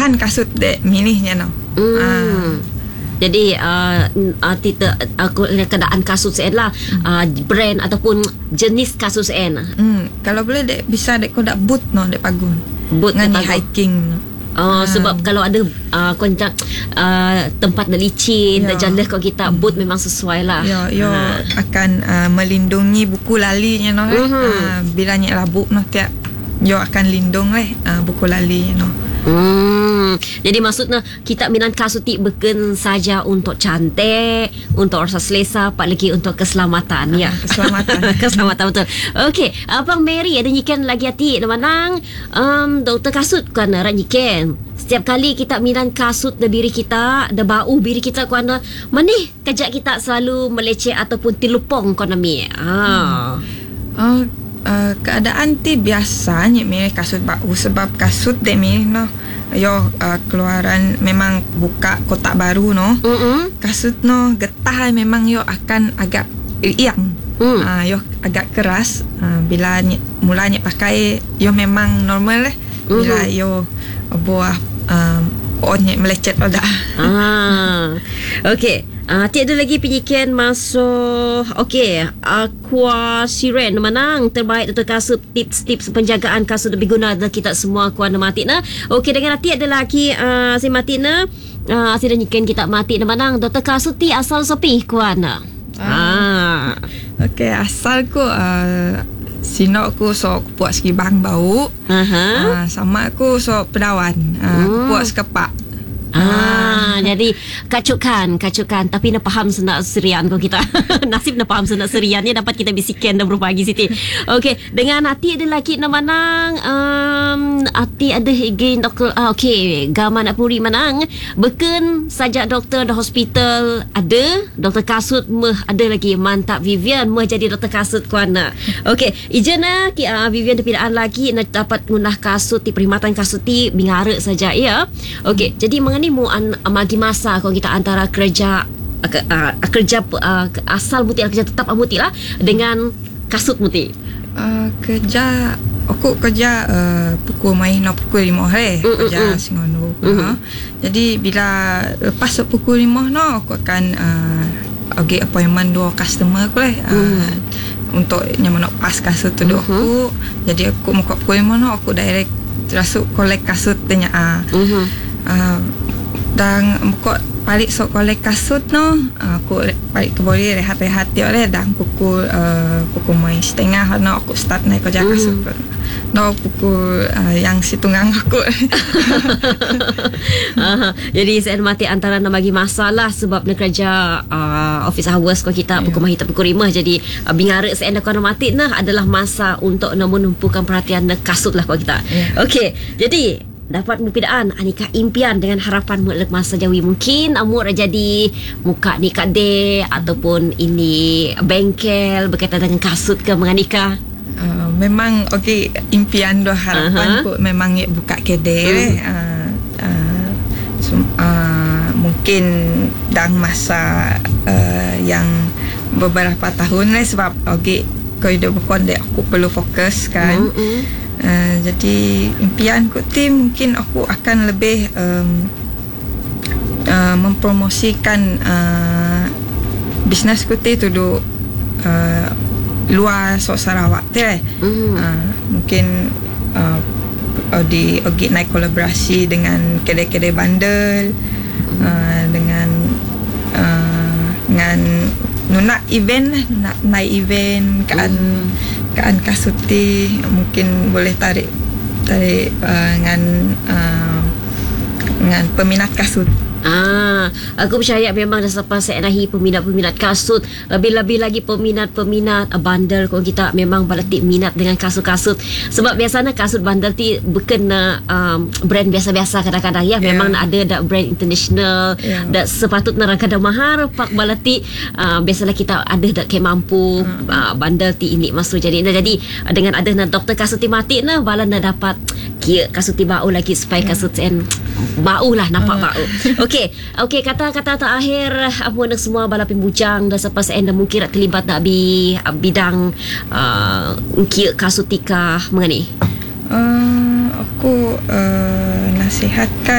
tahan kasut dek milihnya no. Jadi keadaan kasut sen lah, brand ataupun jenis kasut sen. Kalau boleh dek bisa dek kau dak boot no dek pagun. Boot ngani hiking. Sebab kalau ada tempat dah licin, dah jalan kau kita boot memang sesuai lah. Yo akan melindungi buku lalinya no. Bila nyek labuk no tiap yo akan lindung buku lali no. Jadi maksudnya kita minat kasut ti bukan saja untuk cantik, untuk rasa selesa, apalagi untuk keselamatan. Keselamatan betul. Okey, Abang Mary ada nyikan lagi hati manang doktor kasut kan rak nyikan. Setiap kali kita minat kasut da biri kita, da bau biri kita kuana manih kejak kita selalu meleceh ataupun tilupong konami. Keadaan ti biasanya milih kasut bau sebab kasut dek milih no. Keluaran memang buka kotak baru no. Kasut no getah memang akan agak riang. Agak keras. Bila mulanya pakai memang normal bila buah onnya melecet pada. Okey. Tiada lagi penyikian masuk. Okey, Aqua Siren menang terbaik untuk kasut, tips-tips penjagaan kasut lebih guna dan kita semua kuan mati na. Okey, dengan hati ada lagi si mati na. Asyik nyikian kita mati na menang doktor kasut ti asal sopi kuan. Okey, asal ku sinok ku sok puas kibang bau. Sama aku sok pedawan. Puas kepak. Jadi kacukan tapi nak faham senak serian kau kita. Nasib nak faham senak serian ni dapat kita bisikan dah berbagi Siti. Okey, dengan hati ada lagi nak manang hati ada again doktor. Okey, gaman nak puri manang beken saja doktor dah hospital ada doktor kasut ada lagi mantap Vivian jadi doktor kasut kuana. Okey, ijana Vivian dipidaan lagi nak dapat gunah kasut ti perkhidmatan kasut ti bingarek saja ya. Okey, jadi mengenai magi masa kalau kita antara kerja asal muti kerja tetap muti lah dengan kasut muti. Kerja pukul main pukul 5 kerja Singono. Jadi bila lepas pukul 5 no aku akan appointment 2 customer aku untuk nyaman nak pas kasut tu aku. Jadi aku muka pukul 5 no aku direct terasuk collect kasut tanya dan muka balik sok kolek kasut no aku balik ke boleh rehat-rehat dia dan pukul main setengah no aku start naik kerja kasut no pukul yang situnggang aku. Jadi saya mati antara nak bagi masalah sebab nak kerja office hours kalau kita pukul mahita pukul 5 jadi bingarek saya nak mati adalah masa untuk nak menumpukan perhatian kasut lah kalau kita. Okey, jadi dapat mupidaan anika impian dengan harapan mulak masa jawi mungkin amur jadi muka ni kade ataupun ini bengkel berkaitan dengan kasut ke menganika. Memang okey impian doa harapan ku memang buka kedai mungkin dalam masa yang beberapa tahun sebab okey kau dah bukan aku perlu fokus kan. Jadi impian ku tim mungkin aku akan lebih mempromosikan bisnes ku tu duduk luar Sarawak mungkin di naik kolaborasi dengan kedai-kedai bandel dengan nak event naik event kan kasuti mungkin boleh tarik dengan peminat kasut. Aku percaya memang dah sampai saya nahi peminat-peminat kasut, lebih-lebih lagi peminat-peminat bandel kalau kita memang balatik minat dengan kasut-kasut sebab biasanya kasut bandel ti bukan brand biasa-biasa kadang-kadang memang ada brand international dak sepatutnya kadang mahal pak balatik biasalah kita ada dak ke mampu bandel ti ini masuk jadi dengan ada doktor kasut ti mati bala dapat kira kasut ti bau lagi supaya kasut sen bau lah nampak bau. Okey, kata-kata terakhir apa nak semua bala pembujang dah sampai saya dah mungkin nak terlibat dak bidang kira kasutika mengani. Aku nasihatkan